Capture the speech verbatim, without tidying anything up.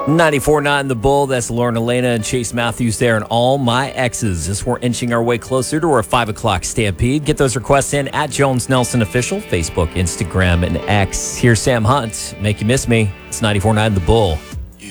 ninety-four point nine The Bull. That's Lauren Elena and Chase Matthews there and all my exes. As we're inching our way closer to our five o'clock stampede. Get those requests in at Jones Nelson Official, Facebook, Instagram, and X. Here's Sam Hunt. Make You Miss Me. It's ninety-four point nine The Bull.